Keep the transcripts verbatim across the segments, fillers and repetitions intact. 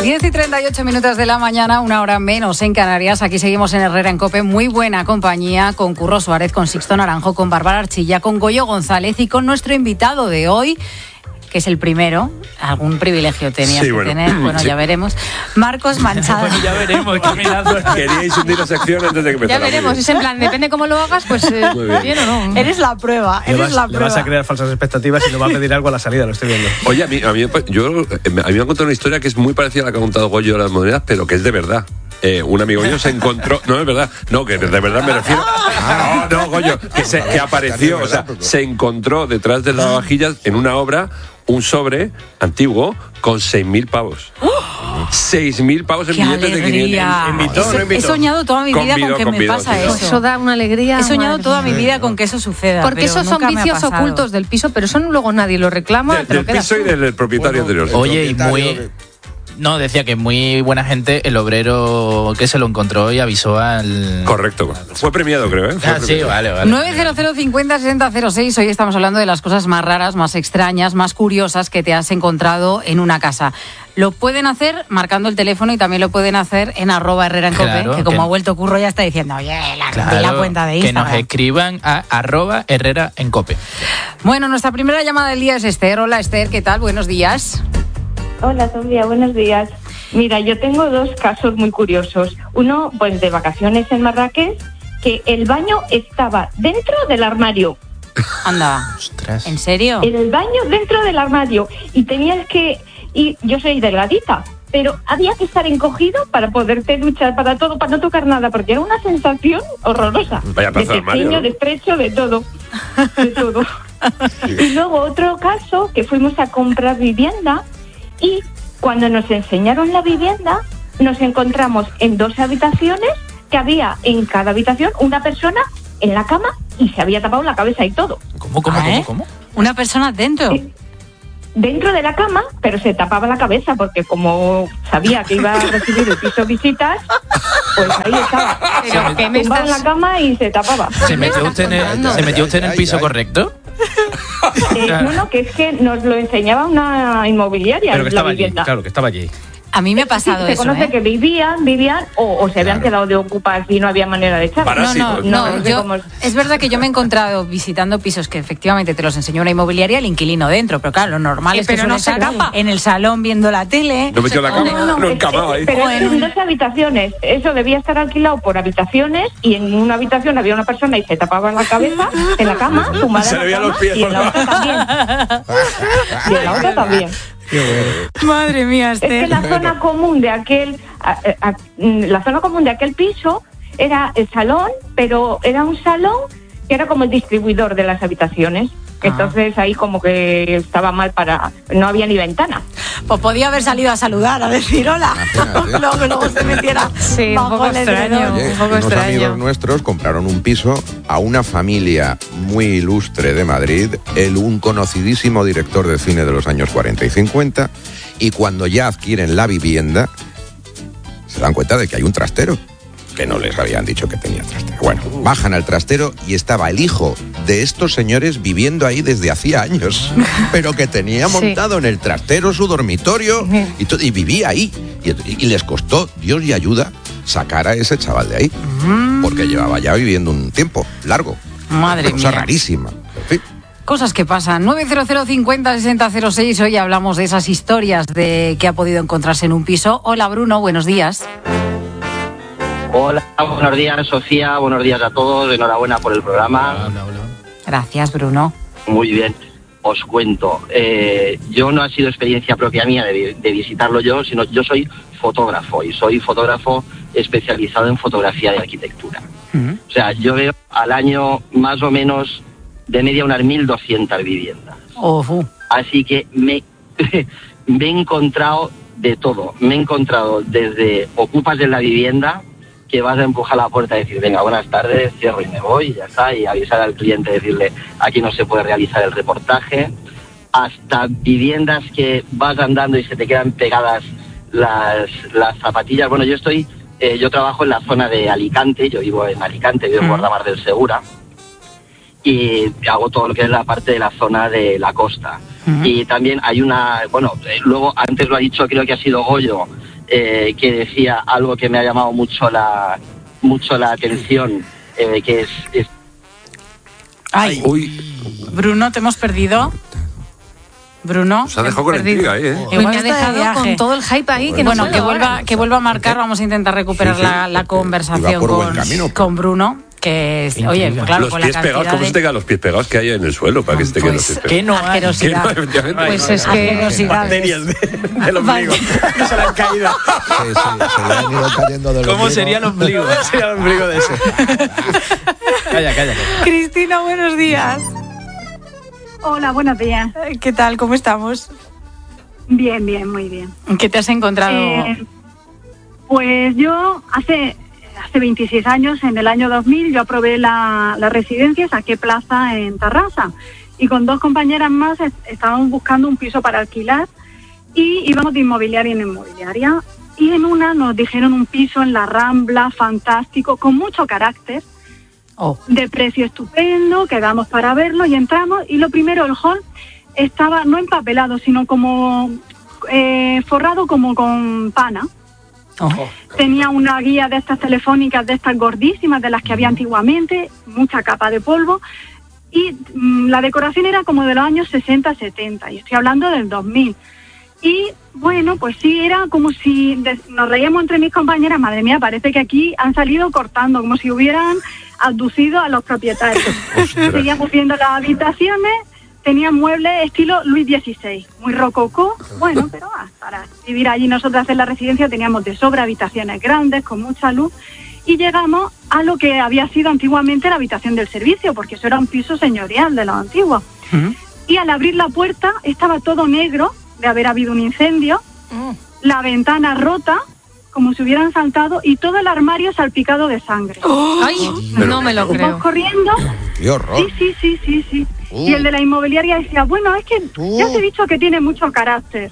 diez y treinta y ocho minutos de la mañana, una hora menos en Canarias. Aquí seguimos en Herrera en COPE. Muy buena compañía con Curro Suárez, con Sixto Naranjo, con Bárbara Archilla, con Goyo González y con nuestro invitado de hoy, que es el primero. Algún privilegio tenías sí, que bueno, tener. Bueno, sí. ya veremos. Marcos Manchada. Bueno, ya veremos. Queríais hundir la sección antes de que empezara. Ya veremos, es en plan, depende cómo lo hagas, pues eh, bien. bien o no. Eres la prueba, Le eres vas, la le prueba. vas a crear falsas expectativas y le va a pedir algo a la salida, lo estoy viendo. Oye, a mí, a mí, yo, a mí me han contado una historia que es muy parecida a la que ha contado Goyo de las monedas, pero que es de verdad. Eh, un amigo mío se encontró, no es verdad, no, que de verdad me refiero, no, no, Goyo, que, se, que apareció, o sea, se encontró detrás de las vajillas en una obra un sobre antiguo con seis mil pavos. seis mil pavos en ¡Qué billetes de quinientos. alegría! ¿Invitó o no invitó? He soñado toda mi vida Convidó, con que convidó, me pasa sí. eso. Eso da una alegría. He soñado madre toda mía. mi vida con que eso suceda. Porque pero esos son nunca me ha vicios pasado. ocultos del piso, pero eso luego nadie lo reclama. De- te lo del quedas piso y tú. del propietario anterior. Oye, y muy... No, decía que muy buena gente, el obrero que se lo encontró y avisó al... Correcto. Fue premiado, creo, ¿eh? Fue Ah, sí, premiado. vale, vale. nueve cero cero cincuenta sesenta cero seis. Hoy estamos hablando de las cosas más raras, más extrañas, más curiosas que te has encontrado en una casa. Lo pueden hacer marcando el teléfono y también lo pueden hacer en arroba Herrera en COPE, Claro, que como que- ha vuelto Curro ya está diciendo, oye, la, Claro, la cuenta de que Instagram. nos escriban a arroba Herrera en Cope. Bueno, nuestra primera llamada del día es Esther. Hola, Esther, ¿qué tal? Buenos días. Hola, Sofía, buenos días. Mira, yo tengo dos casos muy curiosos. Uno, pues de vacaciones en Marrakech, que el baño estaba dentro del armario. Anda. Ostras. ¿En serio? El baño dentro del armario. Y tenías que... Y yo soy delgadita, pero había que estar encogido para poderte duchar, para todo, para no tocar nada, porque era una sensación horrorosa. Vaya de pedazo de armario, pequeño, ¿no? de estrecho, de todo. De todo. Y luego otro caso, que fuimos a comprar vivienda y cuando nos enseñaron la vivienda, nos encontramos en dos habitaciones, que había en cada habitación una persona en la cama y se había tapado la cabeza y todo. ¿Cómo, cómo, ¿Ah, eh? cómo, cómo? ¿Una persona dentro? Sí. Dentro de la cama, pero se tapaba la cabeza porque como sabía que iba a recibir el piso visitas, pues ahí estaba. Pero, ¿qué me Tumbado en estás- la cama y se tapaba. ¿Se metió usted en el, ¿se metió usted en el piso correcto? Eh, no, no, que es que nos lo enseñaba una inmobiliaria, Pero que la estaba allí, vivienda. claro, que estaba allí. A mí me ha Sí, pasado se eso, conoce ¿eh? que vivían, vivían o, o se habían quedado de ocupas y no había manera de echar. No, Parásitos. no, no, No, es que yo, como- es verdad que yo me he encontrado visitando pisos que efectivamente te los enseñó una inmobiliaria, el inquilino dentro, pero claro, lo normal Eh, es que pero no suele se estar tapa. en el salón viendo la tele. No metió en la cama, No, no, no es- encamado ahí. Pero O es en en un- dos habitaciones. Eso debía estar alquilado por habitaciones y en una habitación había una persona y se tapaba la cabeza en la cama, tumbada Se en le la veían cama, los pies y en por la otra también. Y en la otra también. Madre mía, Es que Esther. la zona común de aquel, a- a- la zona común de aquel piso era el salón, pero era un salón que era como el distribuidor de las habitaciones. Entonces ahí como que estaba mal para... No había ni ventana. Pues podía haber salido a saludar, a decir hola. luego, que luego se metiera Sí, un bajo poco el extraño. edredón. Oye, Un poco unos extraño. amigos nuestros compraron un piso a una familia muy ilustre de Madrid, el un conocidísimo director de cine de los años cuarenta y cincuenta, y cuando ya adquieren la vivienda, se dan cuenta de que hay un trastero, que no les habían dicho que tenía trastero. Bueno, bajan al trastero y estaba el hijo de estos señores viviendo ahí desde hacía años, pero que tenía Sí. montado en el trastero su dormitorio y, to- y vivía ahí. Y, y les costó, Dios y ayuda, sacar a ese chaval de ahí, porque llevaba ya viviendo un tiempo largo. Madre Cosa mía. rarísima. En fin. Cosas que pasan. nueve cero cero cincuenta sesenta cero seis. Hoy hablamos de esas historias de que ha podido encontrarse en un piso. Hola, Bruno, buenos días. Hola, buenos días Sofía, buenos días a todos, enhorabuena por el programa. Hola, hola. Gracias, Bruno. Muy bien, os cuento. Eh, yo no ha sido experiencia propia mía de, de visitarlo yo, sino yo soy fotógrafo y soy fotógrafo especializado en fotografía de arquitectura. Mm. O sea, yo veo al año más o menos de media unas mil doscientas viviendas. Oh, fu. Así que me, me he encontrado de todo. Me he encontrado desde ocupas en la vivienda, que vas a empujar la puerta y decir, venga, buenas tardes, cierro y me voy, y ya está, y avisar al cliente, decirle, aquí no se puede realizar el reportaje, hasta viviendas que vas andando y se te quedan pegadas las, las zapatillas. Bueno, yo estoy, eh, yo trabajo en la zona de Alicante, yo vivo en Alicante, vivo en Guardamar del Segura, y hago todo lo que es la parte de la zona de la costa. Uh-huh. Y también hay una, bueno, eh, luego antes lo ha dicho, creo que ha sido Goyo, eh, que decía algo que me ha llamado mucho la mucho la atención, eh, que es, es... Ay, Uy, Bruno, te hemos perdido. Bruno, se ha dejado con la intriga, ¿eh? Uy, Igual me ha está de dejado viaje. con todo el hype ahí. Que Bueno, no que puedo vuelva, ahora. que vuelva a marcar. Vamos a intentar recuperar Sí, sí. la, la conversación Iba por buen con, camino. con Bruno. Que es, oye, Intriga. claro, los con la pies pegados, cantidad ¿cómo de... se te quedan los pies pegados que hay en el suelo para que se te queden los Pues, pies pegados? ¿Qué no hay? Que Asquerosidad. no, efectivamente. Pues es que... Asquerosidades. Bacterias de- del ombligo. Que se le han caído. Sí, sí, se le han ido cayendo del ¿Cómo ombligo. sería el ombligo? Sería el ombligo de ese. Calla, calla, calla. Cristina, buenos días. Hola, buenos días. ¿Qué tal? ¿Cómo estamos? Bien, bien, muy bien. ¿Qué te has encontrado? Eh, pues yo hace hace veintiséis años, en el año dos mil, yo aprobé la, la residencia, saqué plaza en Tarrasa y con dos compañeras más est- estábamos buscando un piso para alquilar y íbamos de inmobiliaria en inmobiliaria y en una nos dijeron un piso en la Rambla, fantástico, con mucho carácter, Oh. de precio estupendo, quedamos para verlo y entramos y lo primero, el hall estaba no empapelado, sino como eh, forrado como con pana. Oh. Tenía una guía de estas telefónicas, de estas gordísimas, de las que había antiguamente, mucha capa de polvo, y mm, la decoración era como de los años sesenta, setenta, y estoy hablando del dos mil. Y bueno, pues sí, era como si de- nos reíamos entre mis compañeras, madre mía, parece que aquí han salido cortando, como si hubieran abducido a los propietarios. Seguíamos viendo las habitaciones, tenían muebles estilo Luis dieciséis, muy rococó, bueno, pero ah, para vivir allí nosotras en la residencia teníamos de sobra habitaciones grandes, con mucha luz, y llegamos a lo que había sido antiguamente la habitación del servicio, porque eso era un piso señorial de los antiguos. Mm. Y al abrir la puerta estaba todo negro, de haber habido un incendio, la ventana rota, como si hubieran saltado, y todo el armario salpicado de sangre. Ay, no me lo creo. Vamos corriendo. ¡Qué horror! Sí, sí, sí, sí, sí. Uh. Y el de la inmobiliaria decía, bueno, es que Uh. ya te he dicho que tiene mucho carácter.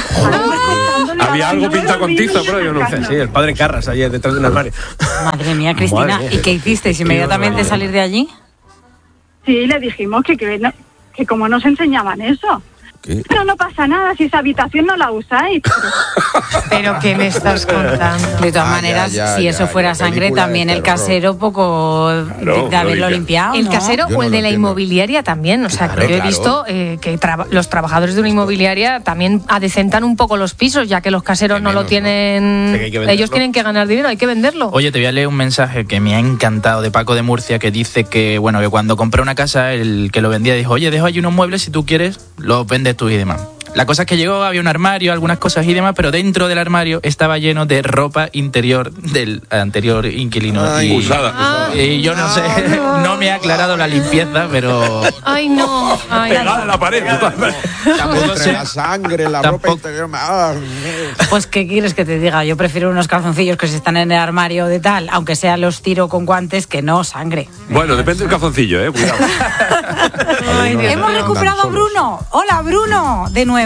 Había algo pintado con tiza, pero yo no sé. Sí, el padre Carras allí detrás de un armario. Madre mía, Cristina. Madre mía. ¿Y qué hicisteis? ¿Inmediatamente salir de allí? Sí, le dijimos que, que, no- que como nos enseñaban eso. ¿Qué? Pero no pasa nada, si esa habitación no la usáis. Pero ¿qué me estás contando? De todas Ah, maneras, ya, ya, si ya, eso fuera ya, sangre, película de también el terror. casero poco Claro, de, de haberlo lo limpia. limpiado. El ¿no? casero Yo o el no de lo la entiendo. inmobiliaria también. O sea, Claro, que yo he claro. visto eh, que traba- los trabajadores de una inmobiliaria también adecentan un poco los pisos, ya que los caseros Que no lo menos, ¿no? tienen. Sí, que hay que venderlo. Ellos tienen que ganar dinero, hay que venderlo. Oye, te voy a leer un mensaje que me ha encantado de Paco de Murcia, que dice que, bueno, que cuando compré una casa, el que lo vendía dijo, oye, dejo allí unos muebles, si tú quieres, los vendes tú y demás. La cosa es que llegó, había un armario, algunas cosas y demás, pero dentro del armario estaba lleno de ropa interior del anterior inquilino. Ay. y, Usada. y yo no sé, no me ha aclarado la limpieza, pero Ay, no. Ay, Pegada en la pared. totalmente. tampoco Entre sé. la sangre, la Tampoco- ropa interior. ¡Ah! Pues, ¿qué quieres que te diga? Yo prefiero unos calzoncillos que se están en el armario de tal, aunque sea los tiro con guantes, que no sangre. Bueno, depende del calzoncillo, ¿eh? Cuidado. Ay, Dios Hemos mío. recuperado a solos. Bruno. Hola, Bruno, de nuevo.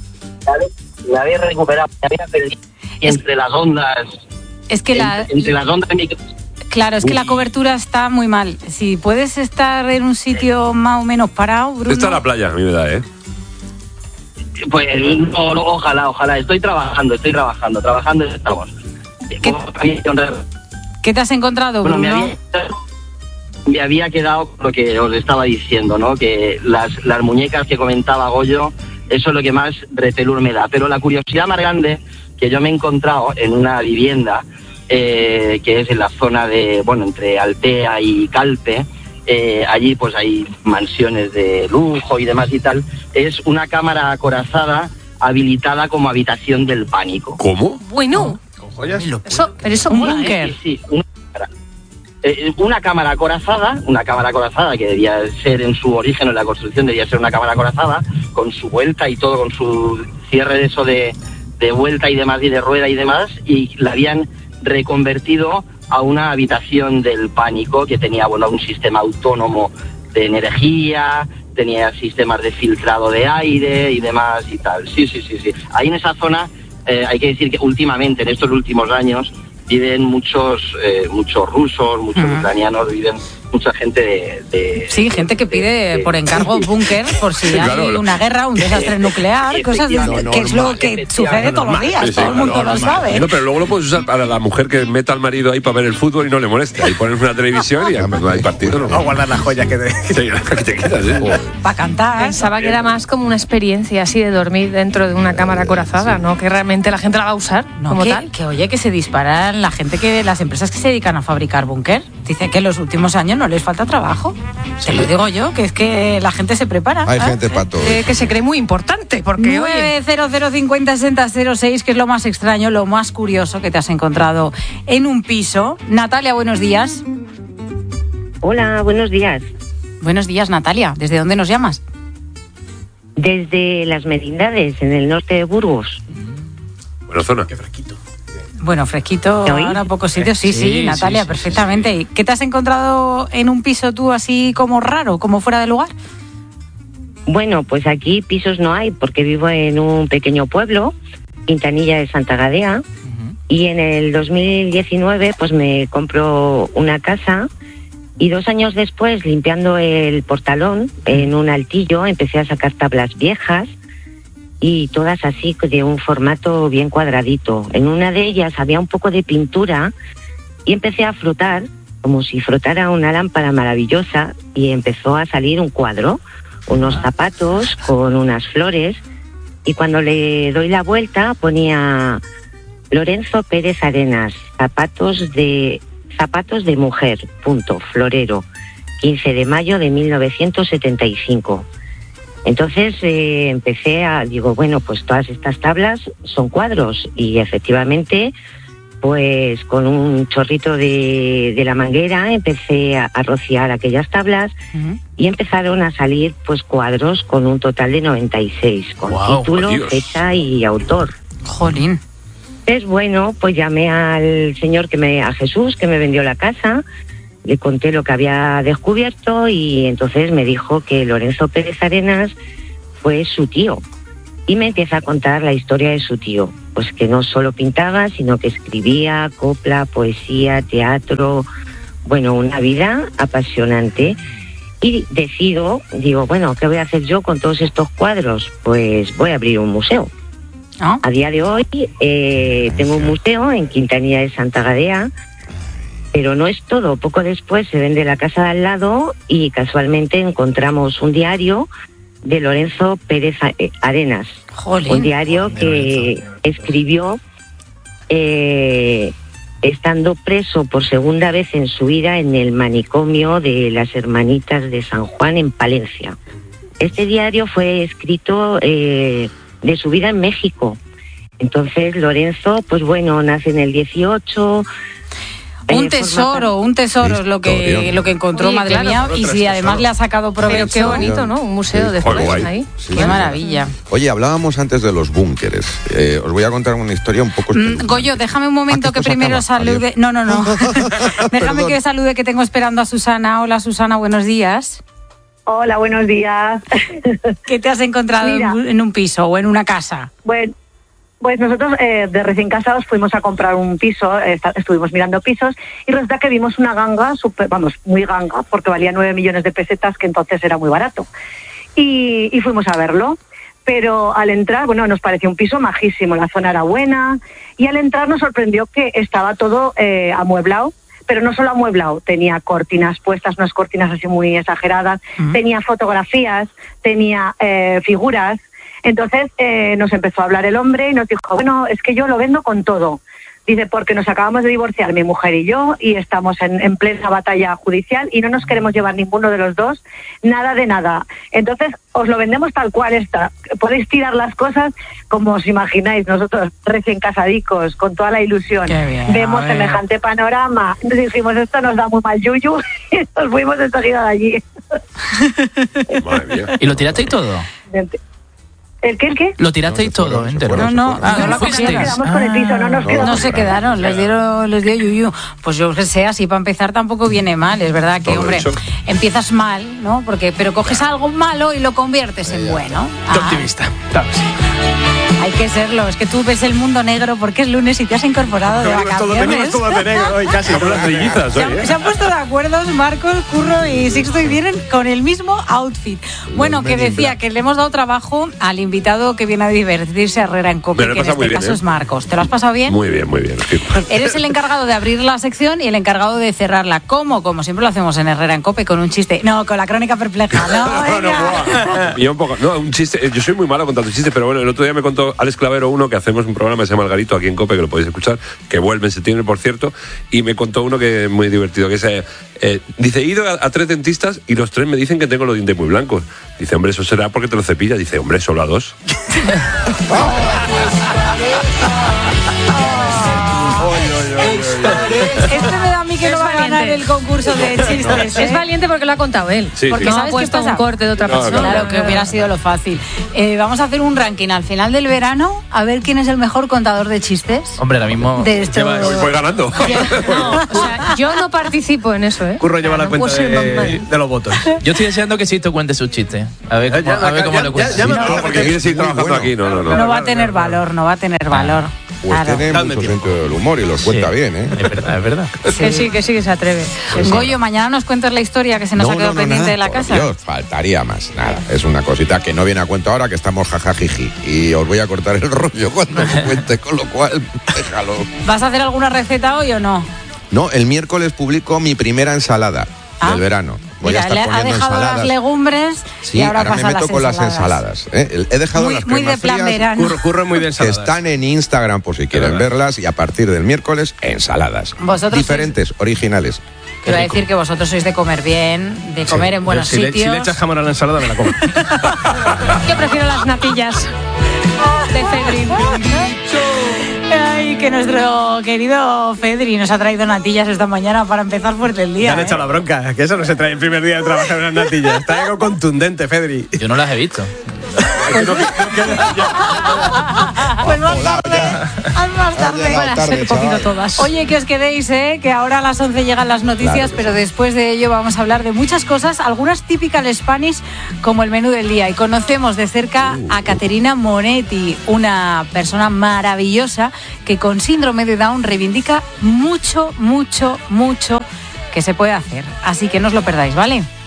La había recuperado, me había perdido entre las ondas, Es que la, entre, entre las ondas de micro... claro, es que la cobertura está muy mal. Si puedes estar en un sitio más o menos parado, Bruno. Esta es la playa, a mí me da, ¿eh? Pues no, no, ojalá, ojalá. Estoy trabajando, estoy trabajando, trabajando estamos. ¿Qué? ¿Qué te has encontrado, Bueno, me Bruno? había, me había quedado con lo que os estaba diciendo, ¿no? Que las, las muñecas que comentaba Goyo, eso es lo que más repelúr me da. Pero la curiosidad más grande que yo me he encontrado en una vivienda, eh, que es en la zona de, bueno, entre Altea y Calpe, eh, allí pues hay mansiones de lujo y demás y tal, es una cámara acorazada habilitada como habitación del pánico. ¿Cómo? Bueno, ¿Con joyas? eso, pero eso Un mola, ¿eh? búnker. Sí, sí, una cámara. Eh, una cámara acorazada, una cámara acorazada que debía ser en su origen, en la construcción, debía ser una cámara acorazada, con su vuelta y todo, con su cierre de eso de, de vuelta y demás, y de rueda y demás, y la habían reconvertido a una habitación del pánico que tenía, bueno, un sistema autónomo de energía, tenía sistemas de filtrado de aire y demás y tal. Sí, sí, sí, sí. Ahí en esa zona, eh, hay que decir que últimamente, en estos últimos años, viven muchos eh, muchos rusos, muchos Ujú. ucranianos, viven mucha gente de... de sí, gente que pide de, por encargo búnker por si claro, hay una guerra, un desastre nuclear, cosas de, no, que es lo que sucede todos los días, sí, todo el mundo no, lo normal. sabe. No, pero luego lo puedes usar para la mujer que meta al marido ahí para ver el fútbol y no le moleste. Ahí pones una televisión y ya no hay partido. No, no guardar las joyas que te, sí, que te quitas. ¿eh? Para cantar. Pensaba que era más como una experiencia así de dormir dentro de una cámara acorazada, sí. ¿no? Que realmente la gente la va a usar no, como que, tal. Que oye, que se disparan la gente, que las empresas que se dedican a fabricar búnker. Dicen que en los últimos años no les falta trabajo. Sí. Te lo digo yo, que es que la gente se prepara. Hay ¿eh? gente para todo. Eh, que se cree muy importante, porque nueve cero cero cincuenta sesenta cero seis, que es lo más extraño, lo más curioso que te has encontrado en un piso. Natalia, buenos días. Hola, buenos días. Buenos días, Natalia. ¿Desde dónde nos llamas? Desde Las Merindades, en el norte de Burgos. Buena zona. Qué fresquito. Bueno, fresquito, ahora pocos sitios, sí, sí, sí Natalia, sí, sí, perfectamente. Sí, sí. ¿Qué te has encontrado en un piso tú así como raro, como fuera de lugar? Bueno, pues aquí pisos no hay, porque vivo en un pequeño pueblo, Quintanilla de Santa Gadea, uh-huh. y en el dos mil diecinueve pues me compro una casa, y dos años después, limpiando el portalón en un altillo, empecé a sacar tablas viejas, y todas así de un formato bien cuadradito. En una de ellas había un poco de pintura y empecé a frotar, como si frotara una lámpara maravillosa, y empezó a salir un cuadro, unos zapatos con unas flores, y cuando le doy la vuelta ponía Lorenzo Pérez Arenas, zapatos de zapatos de mujer, punto, florero, quince de mayo de mil novecientos setenta y cinco. Entonces eh, empecé a, digo, bueno, pues todas estas tablas son cuadros, y efectivamente, pues con un chorrito de, de la manguera empecé a, a rociar aquellas tablas, uh-huh. y empezaron a salir pues cuadros con un total de noventa y seis, con wow, título, Dios. fecha y autor. Jolín. Es bueno, pues llamé al señor que me, a Jesús, que me vendió la casa. Le conté lo que había descubierto, y entonces me dijo que Lorenzo Pérez Arenas fue su tío. Y me empieza a contar la historia de su tío. Pues que no solo pintaba, sino que escribía copla, poesía, teatro. Bueno, una vida apasionante. Y decido, digo, bueno, ¿qué voy a hacer yo con todos estos cuadros? Pues voy a abrir un museo. ¿Ah? A día de hoy eh, tengo un museo en Quintanilla de Santa Gadea. Pero no es todo. Poco después se vende la casa de al lado, y casualmente encontramos un diario de Lorenzo Pérez Arenas. Jolín. Un diario que escribió eh, estando preso por segunda vez en su vida en el manicomio de las Hermanitas de San Juan en Palencia. Este diario fue escrito eh, de su vida en México. Entonces Lorenzo, pues bueno, nace en el dieciocho... Un tesoro, un tesoro es lo que lo que encontró, sí, madre claro, mía, y si además tesoro. le ha sacado provecho. Pero qué bonito, ¿no? Un museo sí, después guay. ahí. Sí, qué sí, maravilla. Oye, hablábamos antes de los búnkeres. Eh, os voy a contar una historia un poco... Mm, Goyo, déjame un momento ah, que, que primero acaba. salude... Adiós. No, no, no. Déjame que salude, que tengo esperando a Susana. Hola, Susana, buenos días. Hola, buenos días. ¿Qué te has encontrado Mira, en un piso o en una casa? Bueno... Pues nosotros eh, de recién casados fuimos a comprar un piso, eh, estuvimos mirando pisos, y resulta que vimos una ganga, super, vamos, muy ganga, porque valía nueve millones de pesetas, que entonces era muy barato. Y, y fuimos a verlo, pero al entrar, bueno, nos pareció un piso majísimo, la zona era buena, y al entrar nos sorprendió que estaba todo eh, amueblado, pero no solo amueblado, tenía cortinas puestas, unas cortinas así muy exageradas, uh-huh. tenía fotografías, tenía eh, figuras. Entonces eh, nos empezó a hablar el hombre y nos dijo, bueno, es que yo lo vendo con todo. Dice, porque nos acabamos de divorciar mi mujer y yo, y estamos en, en plena batalla judicial, y no nos queremos llevar ninguno de los dos, nada de nada. Entonces os lo vendemos tal cual está. Podéis tirar las cosas como os imagináis. Nosotros recién casadicos, con toda la ilusión, bien, vemos semejante panorama. Nos dijimos, esto nos da muy mal yuyu, y nos fuimos enseguida de allí. Madre mía. ¿Y lo tirasteis todo? ¿El qué, el qué? Lo tirasteis no, todo, entero. No, no, ah, no, no, no quedamos con el piso, no nos quedamos. No se quedaron, les dieron, les dio yuyu. Pues yo que sé, así para empezar tampoco viene mal, es verdad que, hombre, empiezas mal, ¿no? Porque, pero coges algo malo y lo conviertes en bueno. Qué optimista, claro, sí. Hay que serlo, es que tú ves el mundo negro porque es lunes y te has incorporado de Venimos todo, venimos vacaciones. todos de negro hoy, casi. Como las trillizas Se hoy, han, ¿eh? se han puesto de acuerdo Marcos, Curro y Sixto y vienen con el mismo outfit. Bueno, que Men in decía Black. que le hemos dado trabajo al invitado que viene a divertirse a Herrera en Cope, Me lo he que en pasado este muy bien, caso ¿eh? es Marcos. ¿Te lo has pasado bien? Muy bien, muy bien. Sí. Eres el encargado de abrir la sección y el encargado de cerrarla. ¿Cómo? Como siempre lo hacemos en Herrera en Cope, con un chiste. No, con la crónica perpleja. No, No, no, venga. buah. Y un poco, no, un chiste. Yo soy muy malo contando chistes, pero bueno, el otro día me contó Alex Clavero uno que hacemos un programa que se llama El Garito aquí en Cope, que lo podéis escuchar, que vuelve en septiembre, por cierto, y me contó uno que es muy divertido, que es, eh, eh, dice, he ido a, a tres dentistas y los tres me dicen que tengo los dientes muy blancos. Dice, hombre, eso será porque te lo cepillas. Dice, hombre, solo a dos. Este me da a mí que Es no va a ganar valiente. el concurso de chistes. ¿eh? Es valiente porque lo ha contado él. Sí, Porque sí. No ¿sabes ha qué puesto pasa? un corte de otra No, persona. no. Claro, que hubiera sido lo fácil. Eh, vamos a hacer un ranking al final del verano, a ver quién es el mejor contador de chistes. Hombre, ahora mismo... De esto. Lleva- Voy, voy ganando. No, o sea, yo no participo en eso, ¿eh? Curro lleva la No cuenta puedo ser de, normal. de los votos. Yo estoy deseando que Sisto cuente sus chistes. A ver cómo, Ya, a ver ya, cómo ya, lo cuenta. ya, ya me- No, porque quiere seguir Muy trabajando bueno. aquí. No, no, no. No va a tener valor, no va a tener valor. Pues Claro. tiene Dadme mucho tiempo. sentido del humor y los cuenta Sí. bien, ¿eh? Es verdad, es verdad. Que sí, que sí, que se atreve. Que sí. Goyo, mañana nos cuentas la historia que se nos ha quedado pendiente nada, de la por casa. Dios, faltaría más, nada. Es una cosita que no viene a cuento ahora, que estamos jajajiji. Y os voy a cortar el rollo cuando lo cuente, con lo cual, déjalo. ¿Vas a hacer alguna receta hoy o no? No, el miércoles publico mi primera ensalada Ah. del verano. Voy Mira, a estar le ha poniendo dejado ensaladas. las legumbres Sí, y ahora, ahora me pasa meto las con las ensaladas. ¿eh? He dejado Muy, las muy de cremas plan frías, verano. Curro, curro es muy de que ensaladas. están en Instagram por si quieren verdad. verlas, y a partir del miércoles, ensaladas. Vosotros Diferentes, originales. Te iba a decir que vosotros sois de comer bien, de comer en buenos si Le, sitios. si le echas jamón a la ensalada, me la como. Yo prefiero las natillas de Cedrin. Ay, que nuestro querido Fedri nos ha traído natillas esta mañana para empezar fuerte el Ya día. han ¿eh? echado la bronca, que eso no se trae el primer día de trabajar en unas natillas. Está algo contundente, Fedri. Yo no las he visto. Pues más tarde, haz más tarde. llegado Para tarde, ser poquito chaval. todas. Oye, que os quedéis, ¿eh? Que ahora a las once llegan las noticias, Claro que pero sí. después de ello vamos a hablar de muchas cosas, algunas típicas Spanish, como el menú del día. Y conocemos de cerca a Caterina Monetti, una persona maravillosa que con síndrome de Down reivindica mucho, mucho, mucho que se puede hacer. Así que no os lo perdáis, ¿vale?